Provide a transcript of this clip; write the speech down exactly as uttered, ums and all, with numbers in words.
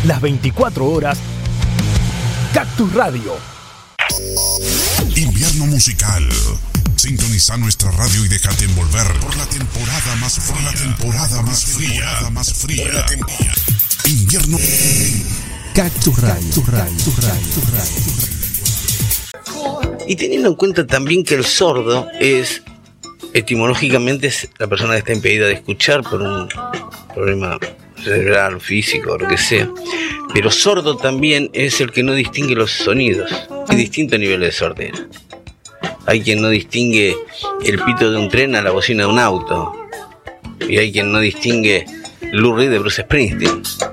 las veinticuatro horas. Cactus Radio. Invierno musical. Sintoniza nuestra radio y déjate envolver por la temporada más fría. Por la temporada más fría. Más fría. Por la temporada. Invierno. Cactus Radio. Cactus Radio. Cactus Radio. Y teniendo en cuenta también que el sordo es, etimológicamente, es la persona que está impedida de escuchar por un problema cerebral, físico, lo que sea. Pero sordo también es el que no distingue los sonidos. Hay distintos niveles de sordera. Hay quien no distingue el pito de un tren a la bocina de un auto. Y hay quien no distingue Lou Reed de Bruce Springsteen.